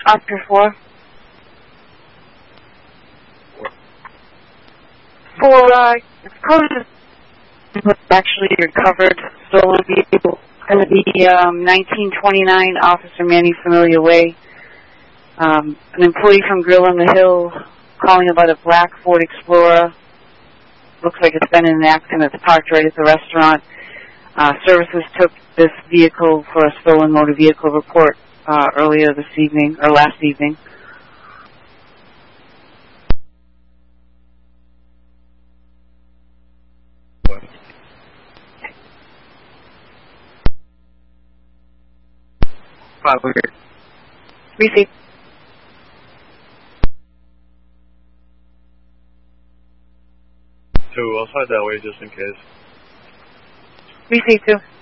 Oscar 4. For, code actually recovered stolen vehicle. Going to be 1929 Officer Manny Familia Way. An employee from Grill on the Hill calling about a black Ford Explorer. Looks like it's been in an accident. It's parked right at the restaurant. Services took this vehicle for a stolen motor vehicle report earlier this evening, or last evening. Receive. Two, I'll slide that way just in case. Receive 2.